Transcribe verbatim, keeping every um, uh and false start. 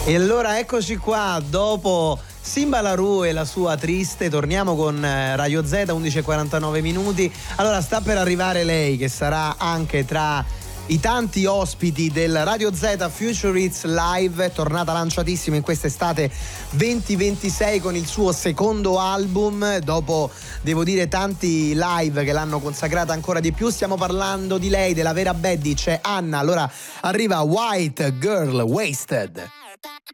E allora eccoci qua, dopo Simba La Rue e la sua Triste, torniamo con Radio Z, undici e quarantanove minuti. Allora sta per arrivare lei, che sarà anche tra i tanti ospiti del Radio Z Future Hits Live, tornata lanciatissima in quest'estate venti ventisei con il suo secondo album, dopo devo dire tanti live che l'hanno consacrata ancora di più. Stiamo parlando di lei, della vera Betty, c'è Anna. Allora arriva White Girl Wasted.